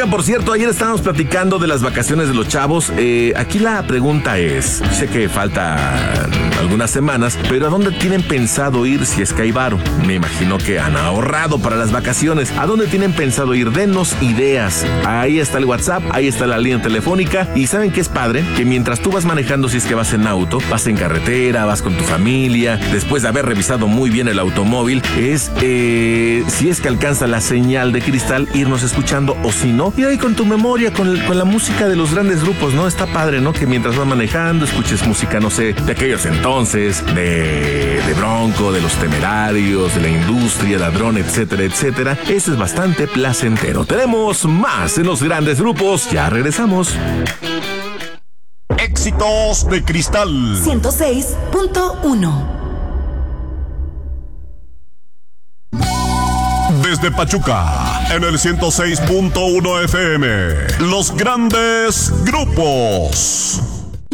Oigan, por cierto, ayer estábamos platicando de las vacaciones de los chavos. Aquí la pregunta es, sé que faltan algunas semanas, pero ¿a dónde tienen pensado ir si es que hay varo? Me imagino que han ahorrado para las vacaciones. ¿A dónde tienen pensado ir? Denos ideas. Ahí está el WhatsApp, ahí está la línea telefónica. Y ¿saben qué es padre? Que mientras tú vas manejando, si es que vas en auto, vas en carretera, vas con tu familia, después de haber revisado muy bien el automóvil, es, si es que alcanza la señal de cristal, irnos escuchando, o si no, ir ahí con tu memoria, con la música de los grandes grupos, ¿no? Está padre, ¿no? Que mientras vas manejando, escuches música, no sé, de aquellos entonces, de Bronco, de los Temerarios, de la Industria, Ladrón, etcétera, etcétera. Eso es bastante placentero. Tenemos más en los grandes grupos. Ya regresamos. Éxitos de Cristal 106.1. Desde Pachuca, en el 106.1 FM, los grandes grupos.